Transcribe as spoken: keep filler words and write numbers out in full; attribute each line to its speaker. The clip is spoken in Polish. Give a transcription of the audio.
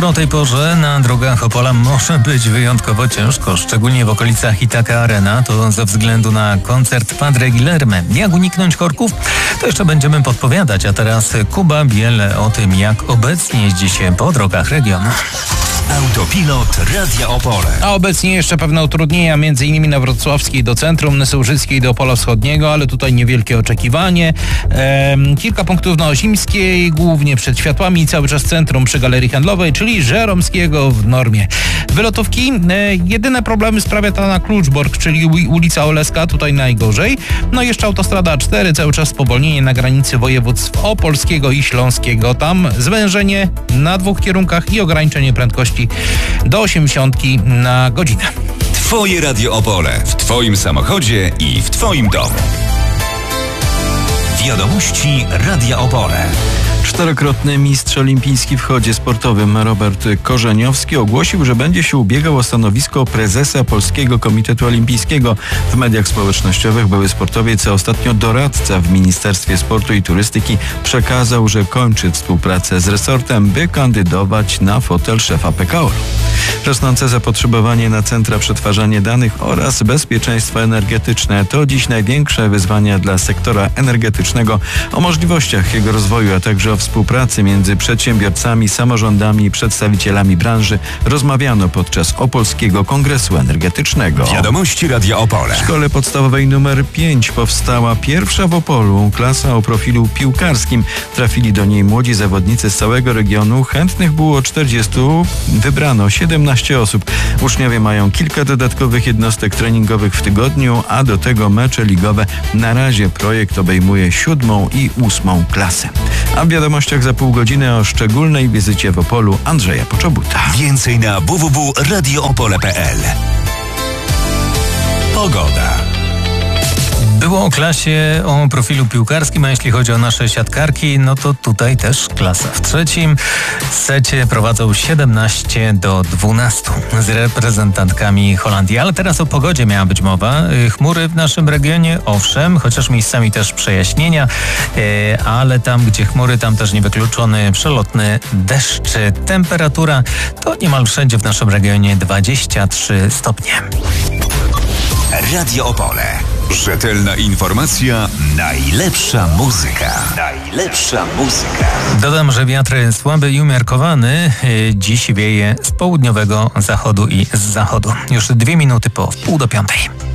Speaker 1: Jutro o tej porze na drogach Opola może być wyjątkowo ciężko, szczególnie w okolicach Itaka Arena. To ze względu na koncert Padre Guilherme. Jak uniknąć korków? To jeszcze będziemy podpowiadać, a teraz Kuba Biel o tym, jak obecnie jeździ się po drogach regionu.
Speaker 2: Autopilot Radia Opole.
Speaker 3: A obecnie jeszcze pewne utrudnienia, między innymi na Wrocławskiej do centrum, Nysolżyckiej do Opola Wschodniego, ale tutaj niewielkie oczekiwanie. Ehm, kilka punktów na Osimskiej, głównie przed światłami, cały czas centrum przy Galerii Handlowej, czyli Żeromskiego w normie. Wylotówki, e, jedyne problemy sprawia ta na Kluczbork, czyli ulica Oleska, tutaj najgorzej. No i jeszcze autostrada A cztery, cały czas spowolnienie na granicy województw opolskiego i śląskiego. Tam zwężenie na dwóch kierunkach i ograniczenie prędkości do osiemdziesiątki na godzinę.
Speaker 2: Twoje Radio Opole w Twoim samochodzie i w Twoim domu. Wiadomości Radia Opole.
Speaker 4: Czterokrotny mistrz olimpijski w chodzie sportowym Robert Korzeniowski ogłosił, że będzie się ubiegał o stanowisko prezesa Polskiego Komitetu Olimpijskiego. W mediach społecznościowych były sportowiec, a ostatnio doradca w Ministerstwie Sportu i Turystyki przekazał, że kończy współpracę z resortem, by kandydować na fotel szefa P K O L. Rosnące zapotrzebowanie na centra przetwarzania danych oraz bezpieczeństwo energetyczne to dziś największe wyzwania dla sektora energetycznego. O możliwościach jego rozwoju, a także o współpracy między przedsiębiorcami, samorządami i przedstawicielami branży rozmawiano podczas Opolskiego Kongresu Energetycznego.
Speaker 2: Wiadomości Radia Opole.
Speaker 4: W szkole podstawowej numer pięć powstała pierwsza w Opolu klasa o profilu piłkarskim. Trafili do niej młodzi zawodnicy z całego regionu. Chętnych było czterdziestu, wybrano siedemnaście osób. Uczniowie mają kilka dodatkowych jednostek treningowych w tygodniu, a do tego mecze ligowe. Na razie projekt obejmuje siódmą i ósmą klasę. A w wiadomościach za pół godziny o szczególnej wizycie w Opolu Andrzeja Poczobuta.
Speaker 2: Więcej na w w w kropka radio opole kropka p l. Pogoda.
Speaker 1: Było o klasie o profilu piłkarskim, a jeśli chodzi o nasze siatkarki, no to tutaj też klasa. W trzecim secie prowadzą siedemnaście do dwunastu z reprezentantkami Holandii. Ale teraz o pogodzie miała być mowa. Chmury w naszym regionie, owszem, chociaż miejscami też przejaśnienia, ale tam, gdzie chmury, tam też niewykluczony przelotny deszcz. Temperatura to niemal wszędzie w naszym regionie dwadzieścia trzy stopnie.
Speaker 2: Radio Opole. Rzetelna informacja, najlepsza muzyka. Najlepsza muzyka.
Speaker 1: Dodam, że wiatr słaby i umiarkowany dziś wieje z południowego zachodu i z zachodu. Już dwie minuty po wpół do piątej.